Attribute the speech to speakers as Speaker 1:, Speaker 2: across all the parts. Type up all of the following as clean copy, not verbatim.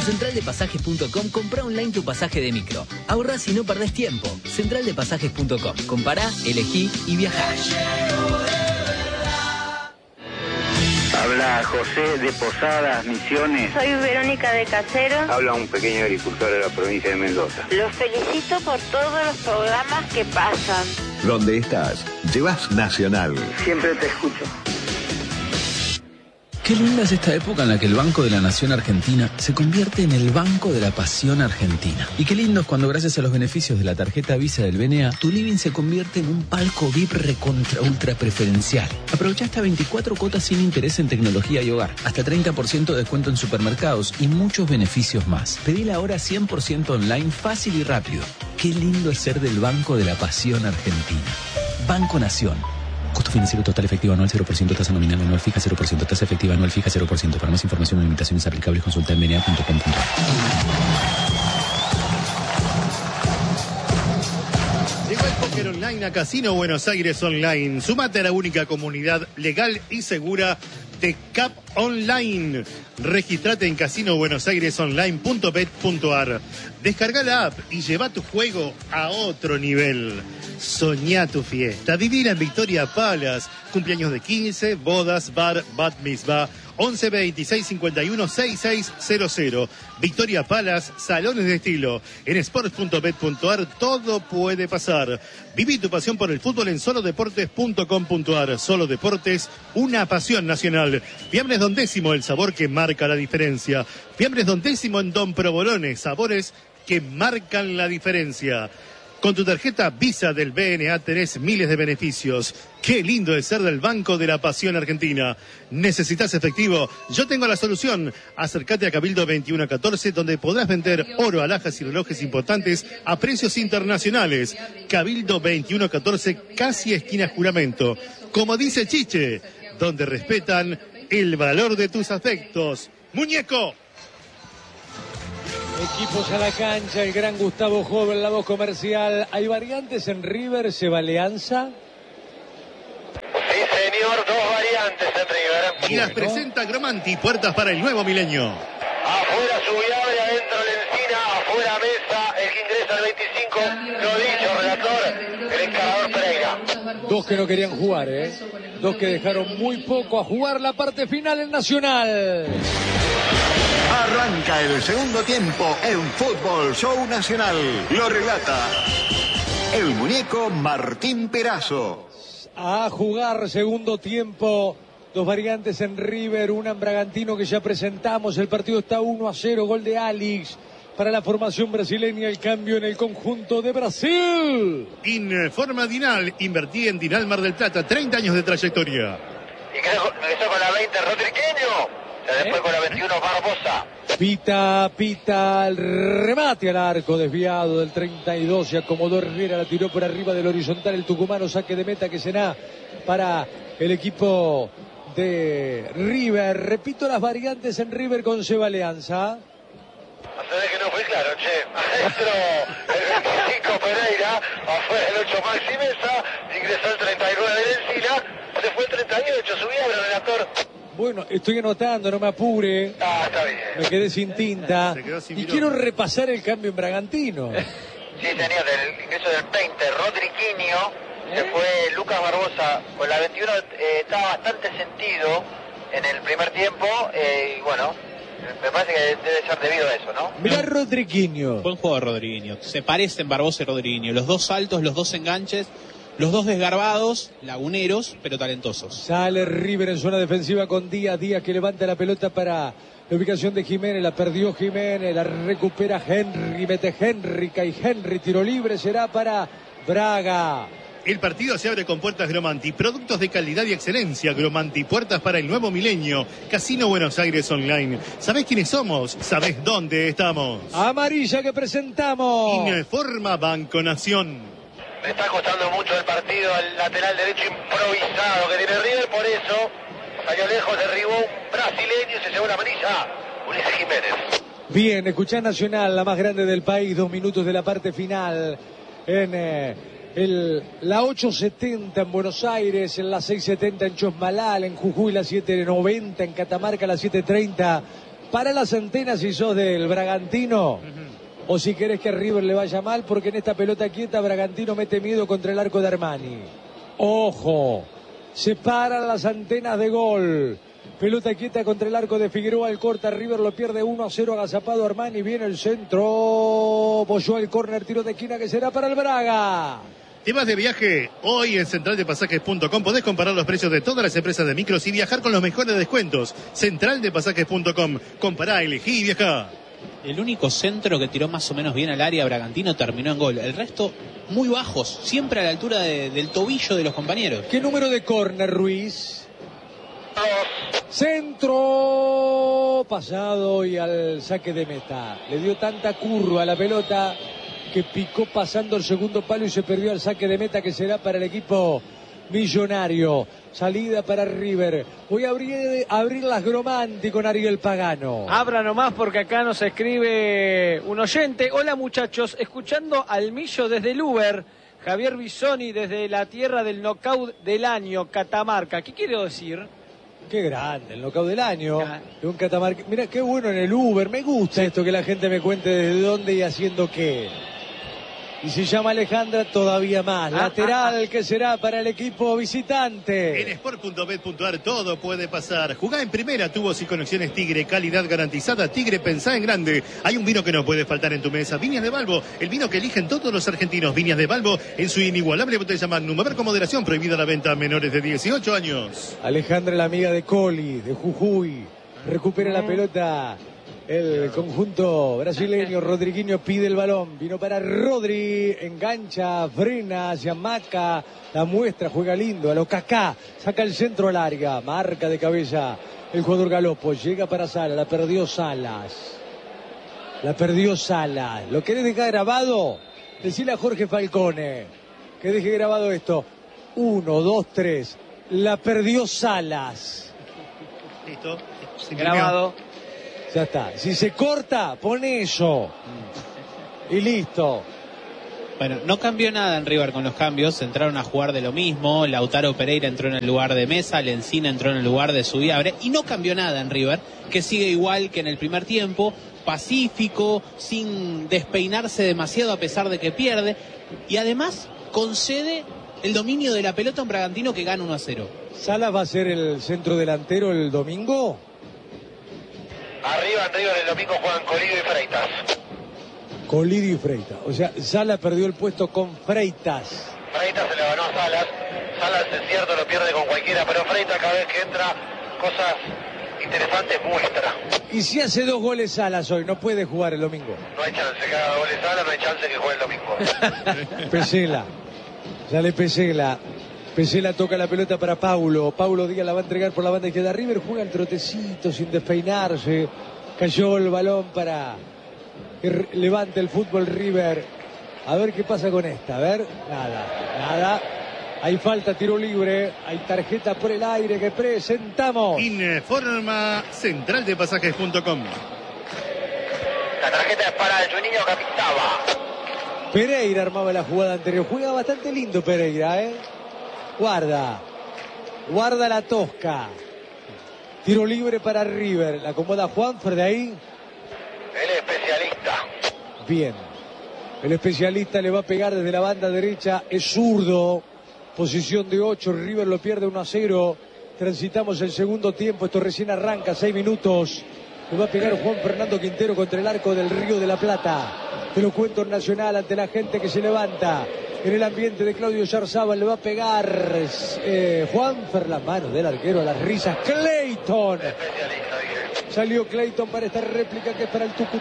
Speaker 1: centraldepasajes.com compra online tu pasaje de micro. Ahorrás y no perdés tiempo. Centraldepasajes.com. Compará, elegí y viajá.
Speaker 2: Habla José de Posadas, Misiones.
Speaker 3: Soy Verónica de Cachero.
Speaker 2: Habla un pequeño agricultor de la provincia de Mendoza.
Speaker 3: Los felicito por todos los programas que pasan.
Speaker 4: Donde estás, llevas Nacional.
Speaker 2: Siempre te escucho.
Speaker 5: Qué linda es esta época en la que el Banco de la Nación Argentina se convierte en el Banco de la Pasión Argentina. Y qué lindo es cuando gracias a los beneficios de la tarjeta Visa del BNA, tu living se convierte en un palco VIP recontra ultra preferencial. Aprovecha hasta 24 cuotas sin interés en tecnología y hogar, hasta 30% de descuento en supermercados y muchos beneficios más. Pedila ahora 100% online, fácil y rápido. Qué lindo es ser del Banco de la Pasión Argentina. Banco Nación. Costo financiero total efectivo anual 0%, tasa nominal anual fija 0%, tasa efectiva anual fija 0%. Para más información o limitaciones aplicables consulta en bna.com.ar.
Speaker 6: Llegó el póker online a Casino Buenos Aires Online. Sumate a la única comunidad legal y segura de CAP Online. Registrate en casinobuenosairesonline.bet.ar. Descarga la app y lleva tu juego a otro nivel. Soñá tu fiesta. Vivila en Victoria Palace. Cumpleaños de 15, bodas, bar, bat mitzvah. 11 26 51 6600. Victoria Palace, salones de estilo. En sports.bet.ar todo puede pasar. Viví tu pasión por el fútbol en solodeportes.com.ar. Solo Deportes, una pasión nacional. Fiambres Don Décimo, el sabor que marca la diferencia. Fiambres Don Décimo en Don Provolones, sabores que marcan la diferencia. Con tu tarjeta Visa del BNA tenés miles de beneficios. Qué lindo es ser del Banco de la Pasión Argentina. ¿Necesitas efectivo? Yo tengo la solución. Acércate a Cabildo 2114, donde podrás vender oro, alhajas y relojes importantes a precios internacionales. Cabildo 2114, casi esquina Juramento. Como dice Chiche, donde respetan el valor de tus afectos. ¡Muñeco!
Speaker 7: Equipos a la cancha, el gran Gustavo Joven, la voz comercial. ¿Hay variantes en River? ¿Se va Alianza?
Speaker 8: Sí, señor, dos variantes en River.
Speaker 6: Y las presenta Gromanti, puertas para el nuevo milenio.
Speaker 8: Afuera Subiable, adentro Lencina, afuera Mesa, el que ingresa al 25. Lo dicho, relator, el encarador Pereira.
Speaker 7: Dos que no querían jugar, Dos que dejaron muy poco a jugar la parte final en Nacional.
Speaker 4: Arranca el segundo tiempo en Fútbol Show Nacional. Lo relata el muñeco Martín Perazo.
Speaker 7: A jugar segundo tiempo. Dos variantes en River, una en Bragantino que ya presentamos. El partido está 1-0, gol de Alix. Para la formación brasileña, el cambio en el conjunto de Brasil.
Speaker 6: Informa Dinal, invertí en Dinal Mar del Plata, 30 años de trayectoria.
Speaker 8: Y empezó con la 20 Rodriqueño. Después con la 21 Barbosa.
Speaker 7: Pita, el remate al arco desviado del 32, se acomodó Herrera, la tiró por arriba del horizontal, el tucumano, saque de meta que será para el equipo de River. Repito las variantes en River con Seba Alianza.
Speaker 8: Se ve que no fue claro, che. Adentro el 25 Pereira, afuera el 8 Maxi Mesa, ingresó el 39 de Encina, se fue el 38, subía el relator.
Speaker 7: Bueno, estoy anotando, no me apure.
Speaker 8: Está bien.
Speaker 7: Me quedé sin tinta. Y quiero repasar el cambio en Bragantino.
Speaker 8: Sí, señor, del ingreso del 20, Rodriquinho, se fue Lucas Barbosa, con la 21 estaba bastante sentido en el primer tiempo, y bueno, me parece que debe ser debido a eso, ¿no?
Speaker 7: Mirá Rodriquinho.
Speaker 9: Buen juego de Rodriquinho. Se parecen Barbosa y Rodriquinho. Los dos saltos, los dos enganches, los dos desgarbados, laguneros, pero talentosos.
Speaker 7: Sale River en zona defensiva con Díaz que levanta la pelota para la ubicación de Jiménez. La perdió Jiménez, la recupera Henry, mete Henry, cae Henry, tiro libre, será para Braga.
Speaker 6: El partido se abre con puertas Gromanti, productos de calidad y excelencia. Gromanti, puertas para el nuevo milenio. Casino Buenos Aires Online. ¿Sabés quiénes somos? ¿Sabés dónde estamos?
Speaker 7: Amarilla que presentamos.
Speaker 6: Informa Banco Nación.
Speaker 8: Le está costando mucho el partido al lateral derecho improvisado que tiene River, por eso salió lejos, derribó un brasileño y se llevó la amarilla. Ulises Jiménez.
Speaker 7: Bien, escuchá Nacional, la más grande del país, 2 minutos de la parte final en la 8:70 en Buenos Aires, en la 6:70 en Chosmalal, en Jujuy la 7:90, en Catamarca la 7:30 para las antenas si sos del Bragantino. O si querés que a River le vaya mal, porque en esta pelota quieta Bragantino mete miedo contra el arco de Armani. Ojo, se paran las antenas de gol. Pelota quieta contra el arco de Figueroa, el corta, River lo pierde 1-0, agazapado Armani, viene el centro, Boyó el córner, tiro de esquina que será para el Braga.
Speaker 6: ¿Te vas de viaje? Hoy en centraldepasajes.com podés comparar los precios de todas las empresas de micros y viajar con los mejores descuentos. Centraldepasajes.com, compará, elegí y viajá.
Speaker 9: El único centro que tiró más o menos bien al área Bragantino terminó en gol. El resto muy bajos, siempre a la altura del tobillo de los compañeros.
Speaker 7: ¿Qué número de córner, Ruiz? Centro pasado y al saque de meta. Le dio tanta curva a la pelota que picó pasando el segundo palo y se perdió al saque de meta, que será para el equipo millonario. Salida para River. Voy a abrir las Gromanti con Ariel Pagano.
Speaker 10: Abra nomás porque acá nos escribe un oyente. Hola muchachos, escuchando al Millo desde el Uber. Javier Bisoni desde la tierra del knockout del año, Catamarca. ¿Qué quiero decir?
Speaker 7: Qué grande, el knockout del año. De un Catamarca. Mira, qué bueno en el Uber. Me gusta esto que la gente me cuente desde dónde y haciendo qué. Y se llama Alejandra, todavía más. Lateral que será para el equipo visitante.
Speaker 6: En sport.bet.ar todo puede pasar. Jugá en primera, tubos y conexiones Tigre, calidad garantizada. Tigre, pensá en grande. Hay un vino que no puede faltar en tu mesa. Viñas de Balbo, el vino que eligen todos los argentinos. Viñas de Balbo en su inigualable botella Magnum. A ver con moderación, prohibida la venta a menores de 18 años.
Speaker 7: Alejandra, la amiga de Coli, de Jujuy. Recupera la pelota. El conjunto brasileño, Rodriguinho pide el balón, vino para Rodri, engancha, frena hacia Maca, la muestra, juega lindo, a lo Kaká, saca el centro al área, marca de cabeza el jugador Galopo, llega para Salas, la perdió Salas, ¿lo querés dejar grabado? Decile a Jorge Falcone que deje grabado esto, 1, 2, 3, la perdió Salas.
Speaker 6: Listo,
Speaker 10: grabado.
Speaker 7: Ya está. Si se corta, pone eso. Y listo.
Speaker 9: Bueno, no cambió nada en River con los cambios. Entraron a jugar de lo mismo. Lautaro Pereira entró en el lugar de Mesa. Lencina entró en el lugar de Subiabre. Y no cambió nada en River, que sigue igual que en el primer tiempo. Pacífico, sin despeinarse demasiado a pesar de que pierde. Y además concede el dominio de la pelota a un Bragantino que gana 1-0.
Speaker 7: ¿Salas va a ser el centro delantero el domingo?
Speaker 8: Arriba en River el domingo juegan Colidio y Freitas.
Speaker 7: Colidio y Freitas. O sea, Salas perdió el puesto con Freitas.
Speaker 8: Freitas se le ganó a Salas. Salas es cierto, lo pierde con cualquiera, pero Freitas cada vez que entra, cosas interesantes muestra.
Speaker 7: Y si hace 2 goles Salas hoy, no puede jugar el domingo.
Speaker 8: No hay chance que haga goles Salas, no hay chance que juegue el domingo.
Speaker 7: Pesela. Sale Pesela. Pesela toca la pelota para Paulo. Paulo Díaz la va a entregar por la banda izquierda. River juega el trotecito sin despeinarse. Cayó el balón para que levante el fútbol River. A ver qué pasa con esta. A ver, nada. Hay falta, tiro libre. Hay tarjeta por el aire que presentamos.
Speaker 6: Informa centraldepasajes.com.
Speaker 8: La tarjeta es para el Juninho Capitaba.
Speaker 7: Pereira armaba la jugada anterior. Juega bastante lindo Pereira, Guarda la Tosca. Tiro libre para River. La acomoda Juanfer de ahí.
Speaker 8: El especialista.
Speaker 7: Bien. El especialista le va a pegar desde la banda derecha. Es zurdo. Posición de 8. River lo pierde 1-0. Transitamos el segundo tiempo. Esto recién arranca. 6 minutos. Le va a pegar Juan Fernando Quintero contra el arco del Río de la Plata. Te lo cuento en Nacional ante la gente que se levanta. En el ambiente de Claudio Yarzábal le va a pegar Juanfer, las manos del arquero, a las risas. Clayton. Salió Clayton para esta réplica que es para el tucu.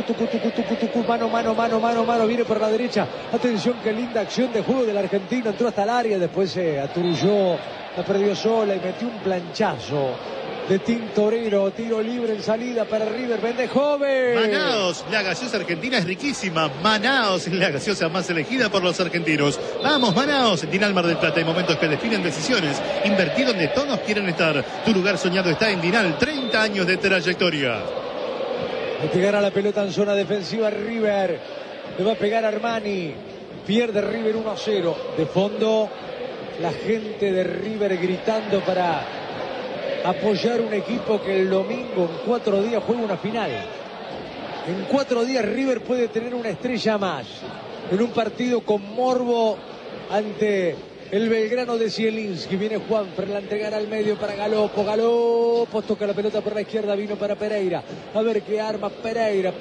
Speaker 7: Mano. Viene por la derecha. Atención, qué linda acción de juego del argentino. Entró hasta el área, después se aturulló, la perdió sola y metió un planchazo de Tintorero. Tiro libre en salida para River. Vende joven.
Speaker 6: Manaos, la gaseosa argentina es riquísima. Manaos es la gaseosa más elegida por los argentinos. Vamos, Manaos. Dinal Mar del Plata. Hay momentos que definen decisiones. Invertir donde todos quieren estar. Tu lugar soñado está en Dinal. 30 años de trayectoria.
Speaker 7: Le pegará la pelota en zona defensiva River. Le va a pegar Armani. Pierde River 1-0. De fondo, la gente de River gritando para apoyar un equipo que el domingo en 4 días juega una final. En 4 días River puede tener una estrella más en un partido con morbo ante el Belgrano de Zielinski. Viene Juanfer, la entregará al medio para Galopo. Galopo toca la pelota por la izquierda, vino para Pereira. A ver qué arma Pereira.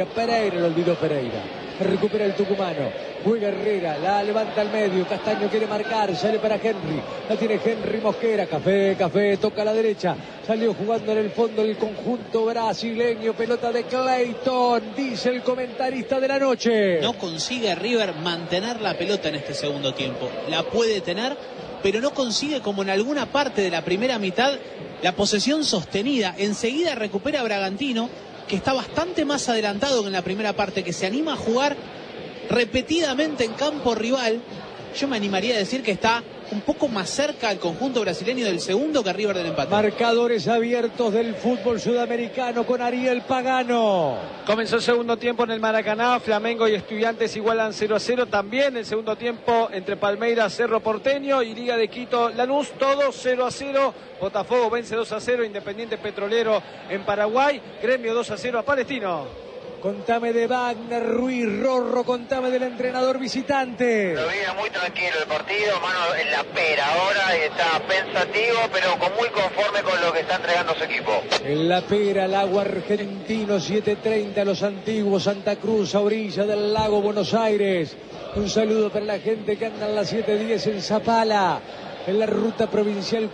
Speaker 7: Lo olvidó Pereira. Recupera el tucumano. Juega Herrera, la levanta al medio. Castaño quiere marcar, sale para Henry. La tiene Henry Mosquera. Café, toca a la derecha. Salió jugando en el fondo el conjunto brasileño. Pelota de Clayton, dice el comentarista de la noche.
Speaker 9: No consigue River mantener la pelota en este segundo tiempo. La puede tener, pero no consigue, como en alguna parte de la primera mitad, la posesión sostenida. Enseguida recupera Bragantino, que está bastante más adelantado que en la primera parte, que se anima a jugar repetidamente en campo rival. Yo me animaría a decir que está un poco más cerca al conjunto brasileño del segundo que River del empate.
Speaker 7: Marcadores abiertos del fútbol sudamericano con Ariel Pagano.
Speaker 10: Comenzó el segundo tiempo en el Maracaná. Flamengo y Estudiantes igualan 0-0. También el segundo tiempo entre Palmeiras, Cerro Porteño y Liga de Quito, Lanús. Todo 0-0. Botafogo vence 2-0. Independiente Petrolero en Paraguay. Gremio 2-0 a Palestino.
Speaker 7: Contame de Wagner Ruiz, Rorro, contame del entrenador visitante.
Speaker 8: Lo viene muy tranquilo el partido, mano en la pera ahora, y está pensativo, pero muy conforme con lo que está entregando su equipo.
Speaker 7: En la pera, Lago Argentino, 7:30, Los Antiguos, Santa Cruz, a orilla del lago Buenos Aires. Un saludo para la gente que anda en la 710 en Zapala, en la ruta provincial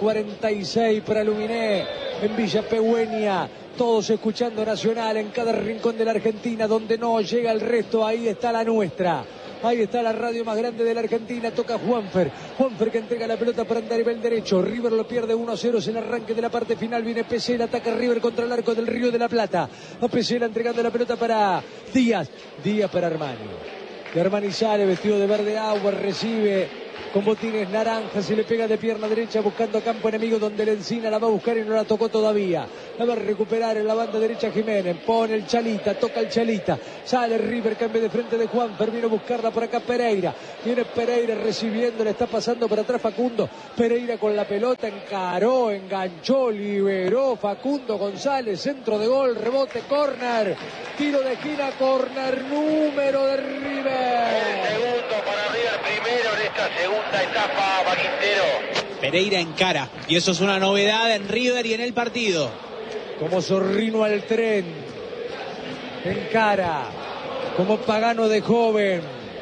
Speaker 7: 46 para Luminé, en Villa Pegüeña. Todos escuchando Nacional en cada rincón de la Argentina, donde no llega el resto, ahí está la nuestra. Ahí está la radio más grande de la Argentina, toca Juanfer que entrega la pelota para andar a nivel derecho. River lo pierde 1-0, es el arranque de la parte final. Viene Pesela, ataca River contra el arco del Río de la Plata. A Pesela entregando la pelota para Díaz para Armani. Y Armani sale vestido de verde agua, recibe con botines naranjas, se le pega de pierna derecha buscando campo enemigo, donde Lencina la va a buscar y no la tocó todavía. La va a recuperar en la banda derecha Jiménez, pone el Chalita, toca el Chalita, sale River, cambia de frente de Juanfer, vino a buscarla por acá Pereira, viene Pereira recibiendo, le está pasando por atrás Facundo, Pereira con la pelota, encaró, enganchó, liberó Facundo González, centro de gol, rebote, córner, tiro de esquina, córner número de River.
Speaker 8: El segundo para River, primero en esta segunda etapa, Quintero.
Speaker 9: Pereira encara, y eso es una novedad en River y en el partido.
Speaker 7: Como Zorrino al tren, encara, como Pagano de joven.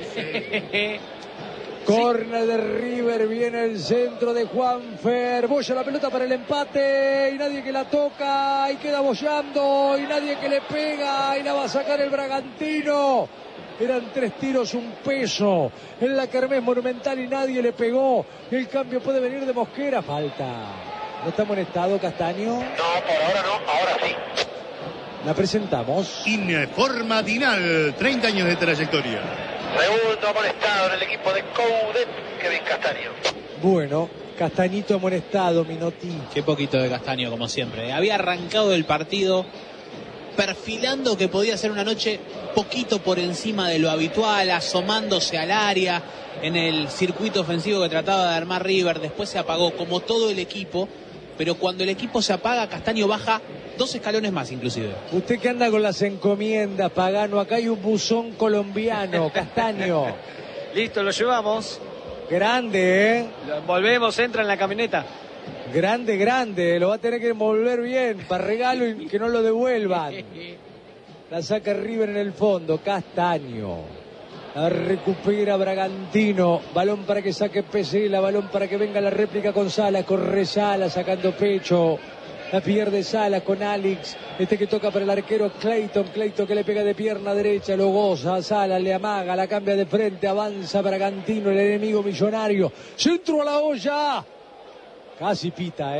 Speaker 7: Córner de River, viene el centro de Juanfer, boya la pelota para el empate, y nadie que la toca, y queda boyando, y nadie que le pega, y la va a sacar el Bragantino. Eran 3 tiros, un peso en la Kermés Monumental y nadie le pegó. El cambio puede venir de Mosquera, falta. ¿No está amonestado Castaño?
Speaker 8: No, por ahora no, ahora sí.
Speaker 7: La presentamos.
Speaker 6: Informa Dinal, 30 años de trayectoria.
Speaker 8: Segundo amonestado en el equipo de Coudet, Kevin Castaño.
Speaker 7: Bueno, Castañito amonestado, Minotti.
Speaker 9: Qué poquito de Castaño, como siempre. Había arrancado el partido perfilando que podía ser una noche poquito por encima de lo habitual, asomándose al área en el circuito ofensivo que trataba de armar River. Después se apagó, como todo el equipo, pero cuando el equipo se apaga, Castaño baja 2 escalones más inclusive.
Speaker 7: Usted que anda con las encomiendas, Pagano, acá hay un buzón colombiano, Castaño.
Speaker 10: Listo, lo llevamos.
Speaker 7: Grande, ¿eh?
Speaker 10: Lo envolvemos, entra en la camioneta.
Speaker 7: Grande, lo va a tener que envolver bien, para regalo y que no lo devuelvan. La saca River en el fondo, Castaño. La recupera Bragantino, balón para que saque Pesela, balón para que venga la réplica con Salas, corre Salas sacando pecho. La pierde Salas con Alex, que toca para el arquero Clayton que le pega de pierna derecha, lo goza, Salas le amaga, la cambia de frente, avanza Bragantino, el enemigo millonario, centro a la olla. Casi pita,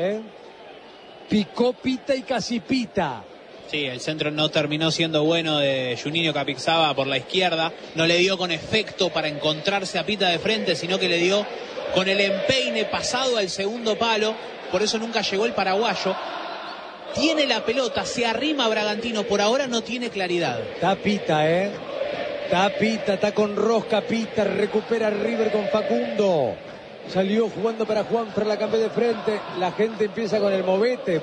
Speaker 7: picó, pita y casi pita.
Speaker 9: Sí, el centro no terminó siendo bueno de Juninho Capixaba por la izquierda. No le dio con efecto para encontrarse a Pita de frente, sino que le dio con el empeine pasado al segundo palo. Por eso nunca llegó el paraguayo. Tiene la pelota, se arrima Bragantino. Por ahora no tiene claridad.
Speaker 7: Está Pita, está Pita, está con rosca Pita. Recupera River con Facundo. Salió jugando para Juanfer, la cambió de frente. La gente empieza con el movete.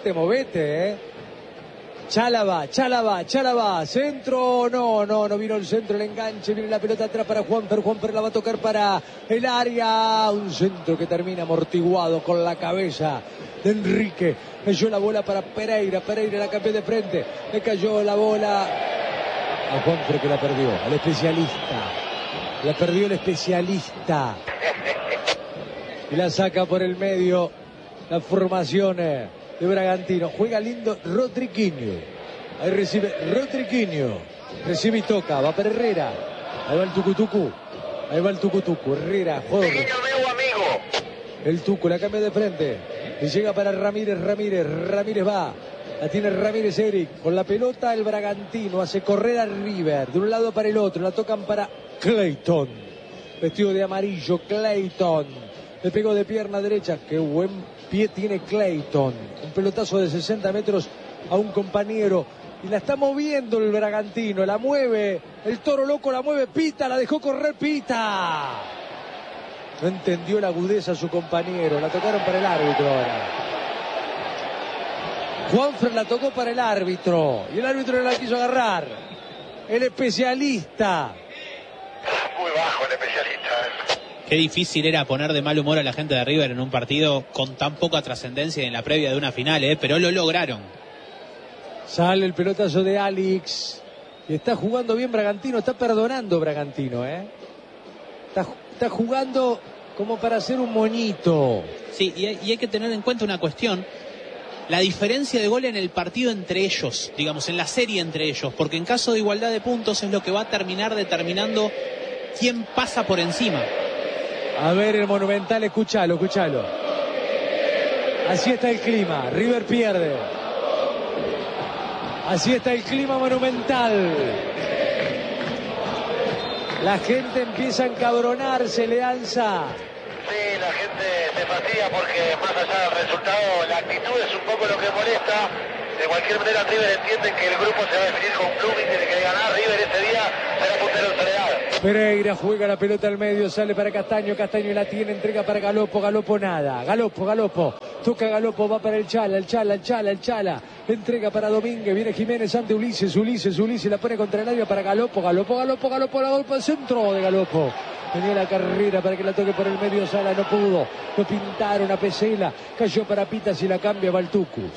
Speaker 7: Chalaba. Centro, no vino el centro, el enganche. Viene la pelota atrás para Juanfer. Juanfer la va a tocar para el área. Un centro que termina amortiguado con la cabeza de Enrique. Cayó la bola para Pereira. Pereira la cambió de frente. Le cayó la bola a Juanfer, que la perdió. Al especialista. La perdió el especialista. Y la saca por el medio. La formación de Bragantino. Juega lindo Rodriquinho. Ahí recibe Rodriquinho. Recibe y toca. Va para Herrera. Ahí va el tucutucu. Herrera, Jorge. El Tucu la cambia de frente. Y llega para Ramírez. Ramírez va. La tiene Ramírez Eric. Con la pelota el Bragantino hace correr a River. De un lado para el otro. La tocan para Clayton. Vestido de amarillo, Clayton. Le pegó de pierna derecha. Qué buen pie tiene Clayton. Un pelotazo de 60 metros a un compañero. Y la está moviendo el Bragantino. La mueve. El Toro Loco la mueve. Pita. La dejó correr Pita. No entendió la agudeza a su compañero. La tocaron para el árbitro ahora. Juanfer la tocó para el árbitro. Y el árbitro no la quiso agarrar. El especialista.
Speaker 8: Muy bajo el especialista.
Speaker 9: Qué difícil era poner de mal humor a la gente de River en un partido con tan poca trascendencia en la previa de una final, pero lo lograron.
Speaker 7: Sale el pelotazo de Alex. Y está jugando bien Bragantino. Está perdonando Bragantino, Está jugando como para hacer un moñito.
Speaker 9: Sí, y hay que tener en cuenta una cuestión. La diferencia de gol en el partido entre ellos, digamos, en la serie entre ellos. Porque en caso de igualdad de puntos es lo que va a terminar determinando quién pasa por encima.
Speaker 7: A ver el Monumental, escúchalo. Así está el clima, River pierde. Así está el clima Monumental. La gente empieza a encabronarse, Leanza.
Speaker 8: Sí, la gente se fastidia porque más allá del resultado, la actitud es un poco lo que molesta. De cualquier manera, River entiende que el grupo se va a definir con Blooming, tiene que ganar. River ese día será puntero en Soledad.
Speaker 7: Pereira juega la pelota al medio, sale para Castaño la tiene, entrega para Galopo nada. Galopo. Toca Galopo, va para el Chala. Entrega para Domínguez, viene Jiménez ante Ulises, la pone contra el área para Galopo, la golpe al centro de Galopo. Tenía la carrera para que la toque por el medio Sala, no pudo. Lo pintaron a Pesela, cayó para Pita, si la cambia va el Tucu.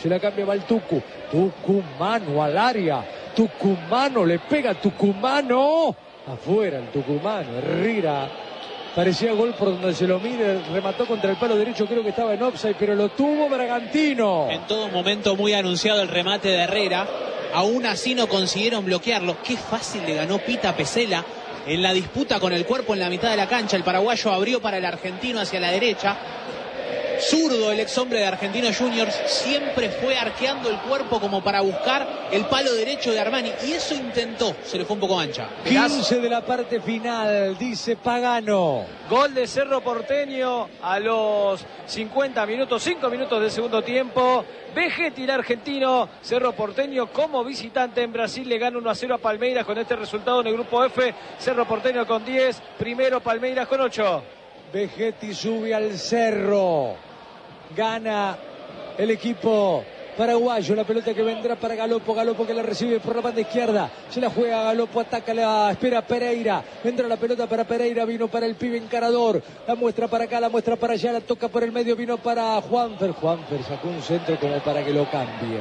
Speaker 7: Tucumano al área. Tucumano, le pega Tucumano. Afuera el Tucumano, Herrera. Parecía gol por donde se lo mire, remató contra el palo derecho, creo que estaba en offside, pero lo tuvo Bragantino.
Speaker 9: En todo momento muy anunciado el remate de Herrera, aún así no consiguieron bloquearlo. Qué fácil le ganó Pita a Pesela en la disputa con el cuerpo en la mitad de la cancha. El paraguayo abrió para el argentino hacia la derecha. Zurdo, el ex hombre de Argentinos Juniors, siempre fue arqueando el cuerpo como para buscar el palo derecho de Armani, y eso intentó, se le fue un poco ancha.
Speaker 7: 15 de la parte final, dice Pagano.
Speaker 10: Gol de Cerro Porteño a los 50 minutos, 5 minutos del segundo tiempo. Vegetti, el argentino. Cerro Porteño como visitante en Brasil le gana 1-0 a Palmeiras con este resultado en el grupo F. Cerro Porteño con 10, primero Palmeiras con 8.
Speaker 7: Vegetti sube al Cerro. Gana el equipo paraguayo. La pelota que vendrá para Galopo que la recibe por la banda izquierda. Se la juega Galopo, ataca, la espera Pereira. Entra la pelota para Pereira, vino para el pibe encarador. La muestra para acá, la muestra para allá, la toca por el medio, vino para Juanfer. Juanfer sacó un centro como para que lo cambien.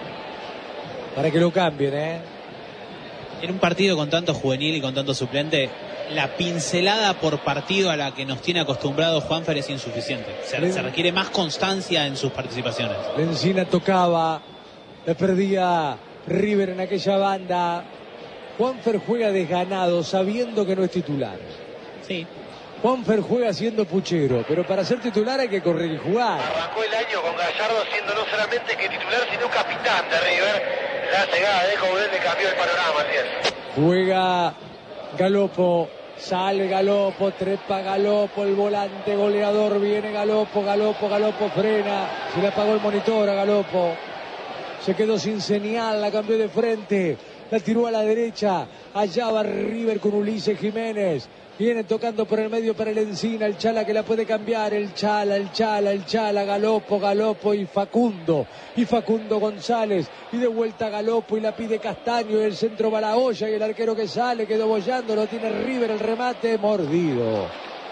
Speaker 9: En un partido con tanto juvenil y con tanto suplente, la pincelada por partido a la que nos tiene acostumbrado Juanfer es insuficiente. Se requiere más constancia en sus participaciones.
Speaker 7: Lencina tocaba, la perdía River en aquella banda. Juanfer juega desganado, sabiendo que no es titular.
Speaker 9: Sí.
Speaker 7: Juanfer juega siendo puchero, pero para ser titular hay que correr y jugar.
Speaker 8: Arrancó el año con Gallardo siendo no solamente que titular, sino capitán de River. La llegada de Coudet le cambió el panorama, así es.
Speaker 7: Juega Galopo. Sale Galopo, trepa Galopo, el volante goleador, viene Galopo, frena, se le apagó el monitor a Galopo, se quedó sin señal, la cambió de frente, la tiró a la derecha, allá va River con Ulises Jiménez. Viene tocando por el medio para el Encina, el Chala que la puede cambiar, el Chala, Galopo y Facundo González, y de vuelta Galopo y la pide Castaño, y el centro va la olla y el arquero que sale, quedó bollando, lo tiene River, el remate mordido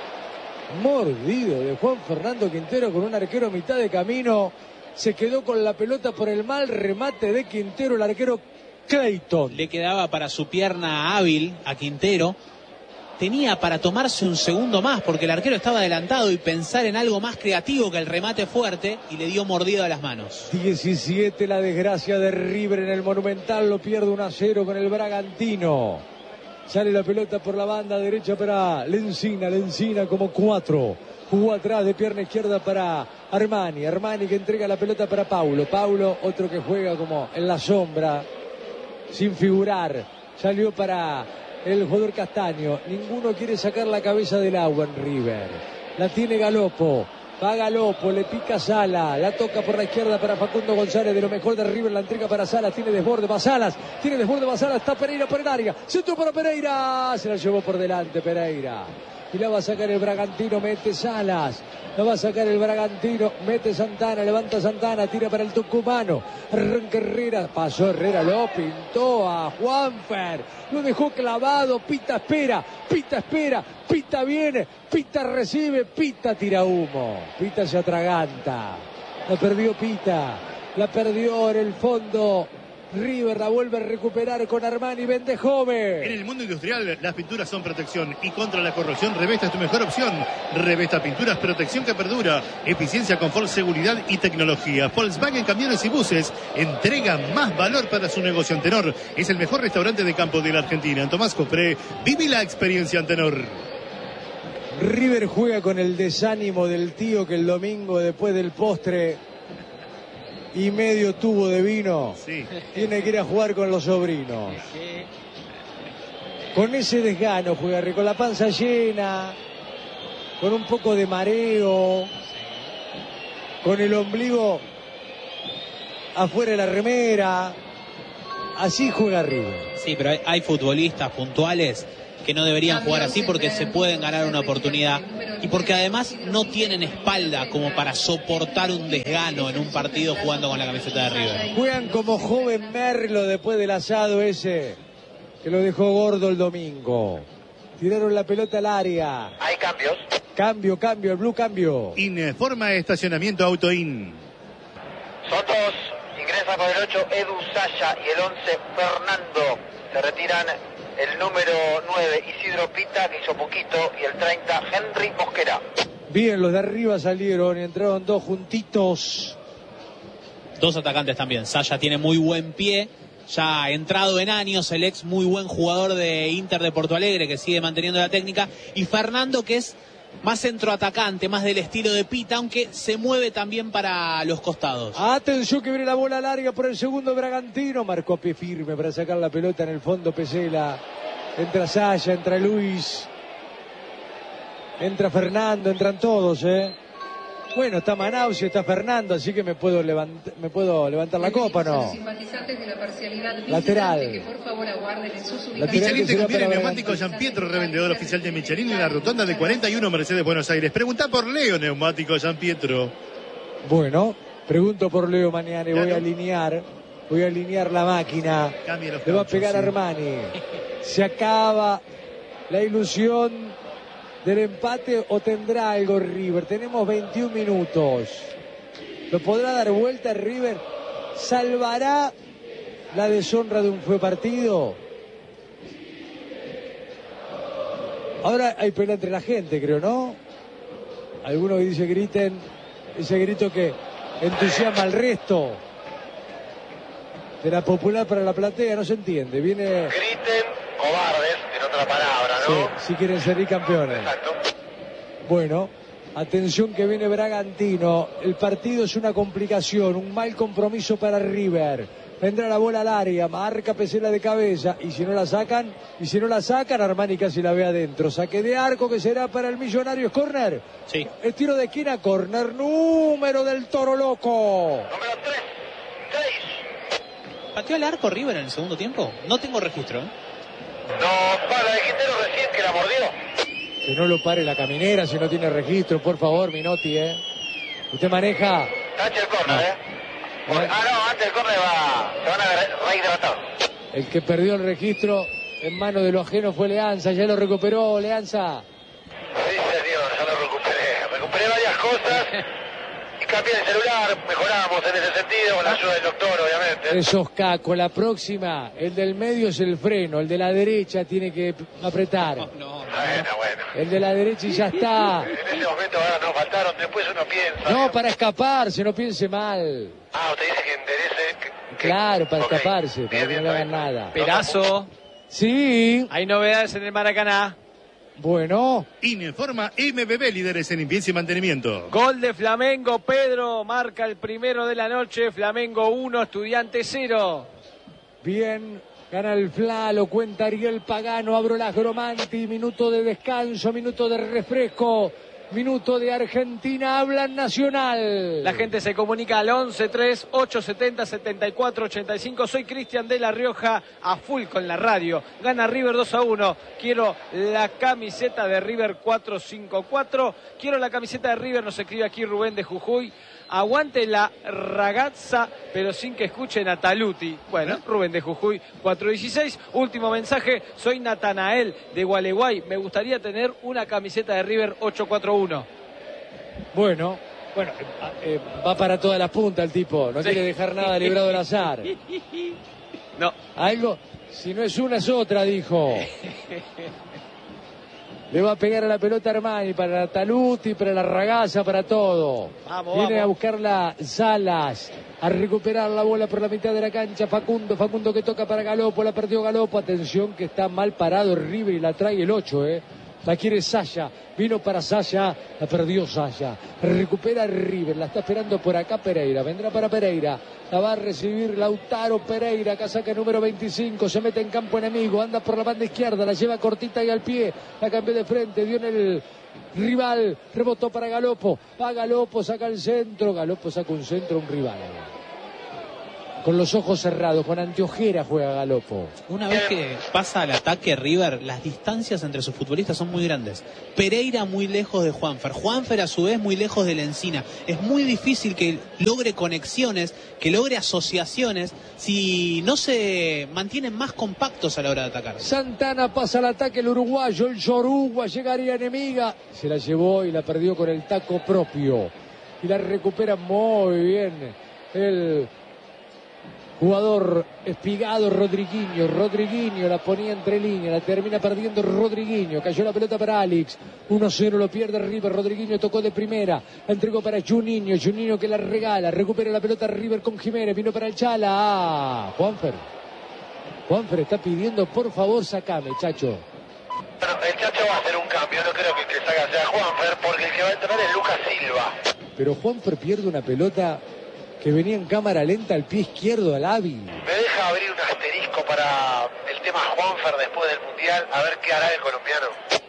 Speaker 7: de Juan Fernando Quintero con un arquero a mitad de camino, se quedó con la pelota por el mal remate de Quintero, el arquero Clayton.
Speaker 9: Le quedaba para su pierna hábil a Quintero. Tenía para tomarse un segundo más porque el arquero estaba adelantado y pensar en algo más creativo que el remate fuerte, y le dio mordido a las manos.
Speaker 7: 17 la desgracia de River en el Monumental, lo pierde 1-0 con el Bragantino. Sale la pelota por la banda derecha para Lencina como 4. Jugó atrás de pierna izquierda para Armani que entrega la pelota para Paulo, otro que juega como en la sombra, sin figurar. Salió para el jugador Castaño. Ninguno quiere sacar la cabeza del agua en River. La tiene Galopo. Va Galopo, le pica Sala. La toca por la izquierda para Facundo González. De lo mejor de River, la entrega para Salas. Tiene desborde, va Salas. Está Pereira por el área. Centro para Pereira. Se la llevó por delante Pereira. Y la va a sacar el Bragantino, mete Salas. La va a sacar el Bragantino, mete Santana, levanta Santana, tira para el tucumano. Arranca Herrera, pasó Herrera, lo pintó a Juanfer. Lo dejó clavado, Pita espera, Pita viene, Pita recibe, Pita tira humo. Pita se atraganta. La perdió Pita, la perdió en el fondo. River la vuelve a recuperar con Armani Vendejove.
Speaker 6: En el mundo industrial, las pinturas son protección, y contra la corrosión, Revesta es tu mejor opción. Revesta Pinturas, protección que perdura, eficiencia, confort, seguridad y tecnología. Volkswagen Camiones y Buses entrega más valor para su negocio. Antenor es el mejor restaurante de campo de la Argentina. En Tomás Copré, viví la experiencia Antenor.
Speaker 7: River juega con el desánimo del tío que el domingo, después del postre y medio tubo de vino, tiene que ir a jugar con los sobrinos. Con ese desgano juega, con la panza llena, con un poco de mareo, con el ombligo afuera de la remera. Así juega River.
Speaker 9: Sí, pero hay futbolistas puntuales que no deberían jugar así porque se pueden ganar una oportunidad y porque además no tienen espalda como para soportar un desgano en un partido jugando con la camiseta de River.
Speaker 7: Juegan como joven Merlo después del asado ese que lo dejó gordo el domingo. Tiraron la pelota al área.
Speaker 8: Hay cambios.
Speaker 7: Cambio, el blue cambio.
Speaker 6: Informa estacionamiento Autoin.
Speaker 8: Son dos. Ingresa con el 8 Edu Saya y el 11 Fernando. Se retiran el número 9 Isidro Pita, que hizo poquito, y el 30 Henry Mosquera.
Speaker 7: Bien, los de arriba salieron y entraron dos juntitos.
Speaker 9: Dos atacantes también. Saya tiene muy buen pie, ya entrado en años, el ex muy buen jugador de Inter de Porto Alegre, que sigue manteniendo la técnica, y Fernando, que es más centroatacante, más del estilo de Pita, aunque se mueve también para los costados.
Speaker 7: Atención que viene la bola larga por el segundo Bragantino. Marcó a pie firme para sacar la pelota en el fondo Pesela. Entra Saya, entra Luis, entra Fernando, entran todos, Bueno, está Manaus y está Fernando, así que me puedo levantar la copa, ¿no? Lateral.
Speaker 6: Michelin te conviene el neumático Gian Pietro, revendedor oficial de Michelin en la rotonda de 41 Mercedes Buenos Aires. Preguntá por Leo Neumático Gian Pietro.
Speaker 7: Bueno, pregunto por Leo mañana y voy a alinear la máquina. Le va a pegar Armani. Se acaba la ilusión del empate o tendrá algo River. Tenemos 21 minutos. ¿Lo podrá dar vuelta River? ¿Salvará la deshonra de un fue partido? Ahora hay pelea entre la gente, creo, ¿no? Algunos dice griten, ese grito que entusiasma al resto de la popular para la platea, no se entiende. Viene...
Speaker 8: Griten cobardes, en otra palabra, ¿no?
Speaker 7: Sí, si quieren ser campeones.
Speaker 8: Exacto.
Speaker 7: Bueno, atención que viene Bragantino. El partido es una complicación, un mal compromiso para River. Vendrá la bola al área, marca Pesela de cabeza, y si no la sacan, Armani casi la ve adentro. Saque de arco que será para el Millonario, es córner.
Speaker 9: Sí.
Speaker 7: El tiro de esquina, córner, número del Toro Loco.
Speaker 8: Número 3, 6.
Speaker 9: ¿Pateó al arco River en el segundo tiempo? No tengo registro.
Speaker 8: No, para de Quintero recién que la mordió.
Speaker 7: Que no lo pare la caminera si no tiene registro, por favor, Minotti, Usted maneja.
Speaker 8: Tache el córner, no. No, antes del córner se van a rehidratar.
Speaker 7: El que perdió el registro en mano de lo ajeno fue Leanza, ya lo recuperó Leanza.
Speaker 8: Sí, señor, ya lo recuperé varias cosas y cambié el celular, mejoramos en ese sentido con la ayuda del doctor, obviamente.
Speaker 7: Esos cacos, la próxima, el del medio es el freno, el de la derecha tiene que apretar.
Speaker 8: Bueno.
Speaker 7: El de la derecha y ya está.
Speaker 8: En ese momento ahora nos faltaron, después uno piensa.
Speaker 7: No, para escaparse, no piense mal.
Speaker 8: Usted dice que enderece.
Speaker 7: Claro, para escaparse, para que no le hagan nada.
Speaker 10: Perazo.
Speaker 7: Sí.
Speaker 10: Hay novedades en el Maracaná.
Speaker 7: Bueno.
Speaker 6: Informa MBB, líderes en limpieza y mantenimiento.
Speaker 10: Gol de Flamengo, Pedro marca el primero de la noche. Flamengo 1, Estudiantes 0.
Speaker 7: Bien, gana el Fla, lo cuenta Ariel Pagano, Abro las Gromanti, minuto de descanso, minuto de refresco. Minuto de Argentina, habla Nacional.
Speaker 10: La gente se comunica al 11-3-870-74-85. Soy Cristian de La Rioja, a full con la radio. Gana River 2-1. Quiero la camiseta de River 454. Quiero la camiseta de River, nos escribe aquí Rubén de Jujuy. Aguante la ragazza, pero sin que escuchen a Taluti. Bueno, Rubén de Jujuy, 416. Último mensaje, soy Natanael de Gualeguay. Me gustaría tener una camiseta de River 841.
Speaker 7: Bueno, va para todas las puntas el tipo. No quiere dejar nada librado al azar.
Speaker 10: No.
Speaker 7: Algo, si no es una es otra, dijo. Le va a pegar a la pelota Armani, para Taluti, para la ragazza, para todo. Viene a buscarla Salas, a recuperar la bola por la mitad de la cancha. Facundo que toca para Galopo, la perdió Galopo. Atención que está mal parado River y la trae el 8, La quiere Saya, vino para Saya, la perdió Saya. Recupera River, la está esperando por acá Pereira, vendrá para Pereira. La va a recibir Lautaro Pereira, casaca número 25, se mete en campo enemigo, anda por la banda izquierda, la lleva cortita y al pie, la cambió de frente, dio en el rival, rebotó para Galopo, va Galopo, saca el centro, Galopo saca un centro, un rival. Con los ojos cerrados, con anteojera juega Galopo.
Speaker 9: Una vez que pasa al ataque River, las distancias entre sus futbolistas son muy grandes. Pereira muy lejos de Juanfer, Juanfer a su vez muy lejos de Lencina. Es muy difícil que logre conexiones, que logre asociaciones, si no se mantienen más compactos a la hora de atacar.
Speaker 7: Santana pasa al ataque, el uruguayo, el Yoruba, llegaría enemiga. Se la llevó y la perdió con el taco propio. Y la recupera muy bien el jugador espigado Rodriguinho la ponía entre líneas, la termina perdiendo Rodriguinho, cayó la pelota para Alex, 1-0 lo pierde River, Rodriguinho tocó de primera, la entregó para Juninho que la regala, recupera la pelota River con Jiménez, vino para el Chala, Juanfer está pidiendo por favor sacame, Chacho.
Speaker 8: Bueno, el Chacho va a hacer un cambio, no creo que el que saca sea Juanfer, porque el que va a entrar es Lucas Silva.
Speaker 7: Pero Juanfer pierde una pelota que venía en cámara lenta al pie izquierdo al hábil.
Speaker 8: Me deja abrir un asterisco para el tema Juanfer después del Mundial, a ver qué hará el colombiano.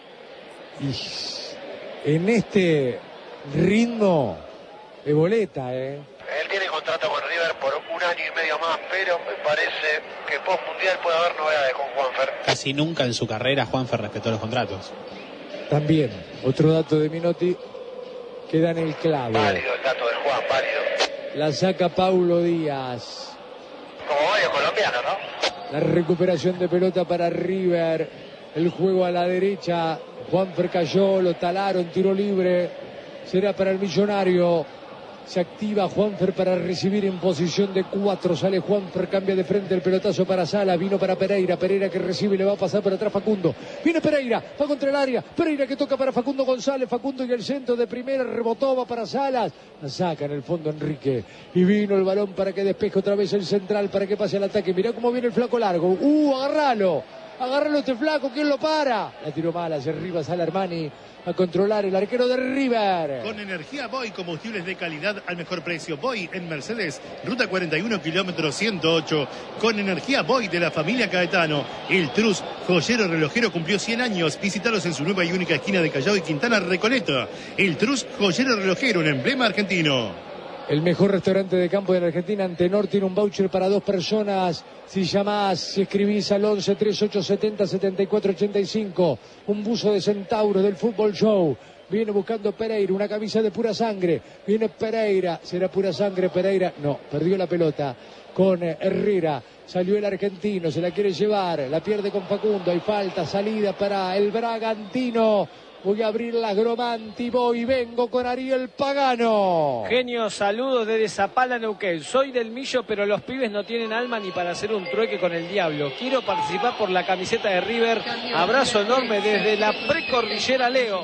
Speaker 7: Y en este ritmo de boleta,
Speaker 8: Él tiene contrato con River por 1 año y medio más, pero me parece que post Mundial puede haber novedades con Juanfer.
Speaker 9: Casi nunca en su carrera Juanfer respetó los contratos.
Speaker 7: También, otro dato de Minotti que da en el clavo.
Speaker 8: Válido el dato de Juan, válido.
Speaker 7: La saca Paulo Díaz.
Speaker 8: Como varios colombianos, ¿no?
Speaker 7: La recuperación de pelota para River. El juego a la derecha. Juanfer cayó, lo talaron, tiro libre. Será para el Millonario. Se activa Juanfer para recibir en posición de 4. Sale Juanfer, cambia de frente el pelotazo para Sala. Vino para Pereira. Pereira que recibe y le va a pasar por atrás Facundo. Viene Pereira, va contra el área. Pereira que toca para Facundo González. Facundo y el centro de primera. Rebotó, va para Salas. La saca en el fondo Enrique. Y vino el balón para que despeje otra vez el central. Para que pase al ataque. Mirá cómo viene el flaco largo. Agárralo. Agárralo este flaco. ¿Quién lo para? La tiró mal hacia arriba. Sale Armani a controlar el arquero de River.
Speaker 6: Con energía Boy, combustibles de calidad al mejor precio. Boy en Mercedes, ruta 41, kilómetro 108. Con energía Boy de la familia Caetano. El Trus, joyero relojero, cumplió 100 años. Visítalos en su nueva y única esquina de Callao y Quintana Recoleta. El Trus, joyero relojero, un emblema argentino.
Speaker 7: El mejor restaurante de campo de la Argentina, Antenor, tiene un voucher para 2 personas. Si llamás, si escribís al 11 3870 7485, un buzo de Centauro del Fútbol Show. Viene buscando Pereira, una camisa de pura sangre. Viene Pereira, ¿será pura sangre Pereira? No, perdió la pelota con Herrera. Salió el argentino, se la quiere llevar, la pierde con Facundo. Hay falta, salida para el Bragantino. Voy a abrir las Gromanti, voy, vengo con Ariel Pagano.
Speaker 10: Genio, saludos desde Zapala, Neuquén. Soy del Millo, pero los pibes no tienen alma ni para hacer un trueque con el diablo. Quiero participar por la camiseta de River. Abrazo enorme desde la precordillera Leo.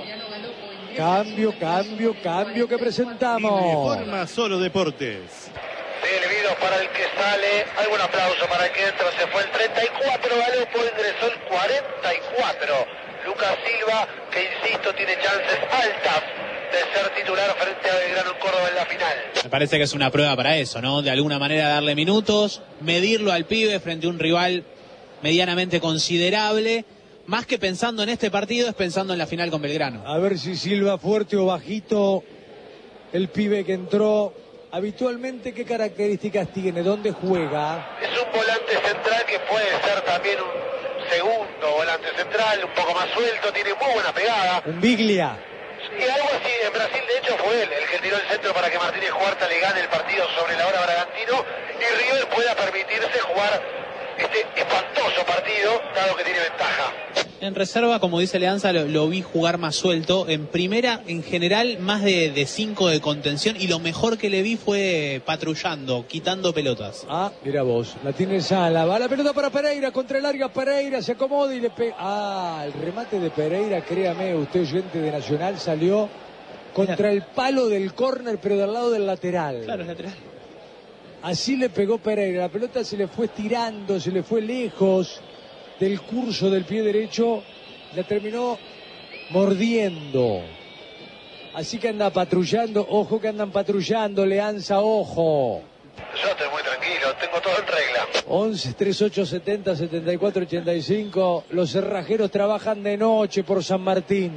Speaker 7: Cambio que presentamos.
Speaker 6: Informa Solo Deportes.
Speaker 8: Silbido para el que sale, algún aplauso para el que entra, se fue el 34, Galopo ingresó el 44. Lucas Silva, que insisto, tiene chances altas de ser titular frente a Belgrano en Córdoba en la final.
Speaker 9: Me parece que es una prueba para eso, ¿no? De alguna manera darle minutos, medirlo al pibe frente a un rival medianamente considerable. Más que pensando en este partido, es pensando en la final con Belgrano.
Speaker 7: A ver si Silva fuerte o bajito, el pibe que entró. Habitualmente, ¿qué características tiene? ¿Dónde juega?
Speaker 8: Es un volante central que puede ser también un segundo volante central, un poco más suelto, tiene muy buena pegada.
Speaker 7: Un Biglia.
Speaker 8: Y algo así, en Brasil de hecho fue él el que tiró el centro para que Martínez Huerta le gane el partido sobre la hora Bragantino y River pueda permitirse jugar este espantoso partido, dado que tiene ventaja.
Speaker 9: En reserva, como dice Leanza, lo vi jugar más suelto. En primera, en general, más de 5 de contención. Y lo mejor que le vi fue patrullando, quitando pelotas.
Speaker 7: Ah, mira vos, la tiene Sala. Va la pelota para Pereira, contra el área Pereira, se acomoda y le pega. Ah, el remate de Pereira, créame, usted oyente de Nacional, salió contra el palo del córner, pero del lado del lateral.
Speaker 9: Claro, el lateral.
Speaker 7: Así le pegó Pereira, la pelota se le fue estirando, se le fue lejos del curso del pie derecho, la terminó mordiendo. Así que anda patrullando, ojo que andan patrullando, Leanza, ojo.
Speaker 8: Yo estoy muy tranquilo, tengo todo en regla.
Speaker 7: 11 38 70 74 85, los cerrajeros trabajan de noche por San Martín.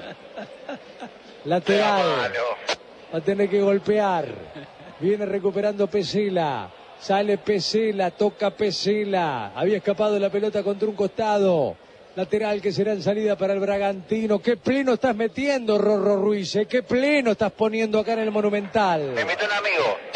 Speaker 7: Lateral, va a tener que golpear. Viene recuperando Pesela. Sale Pesela, toca Pesela. Había escapado la pelota contra un costado. Lateral que será en salida para el Bragantino. Qué pleno estás metiendo, Rorro Ruiz. Qué pleno estás poniendo acá en el Monumental.
Speaker 8: Me invitó un amigo.